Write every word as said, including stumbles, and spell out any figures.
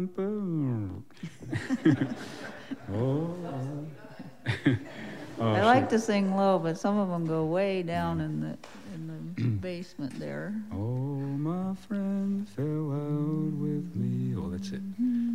Oh. Oh, I like shoot. to sing low, but some of them go way down in the in the basement there. Oh, my friend fell out with me. Oh, that's it.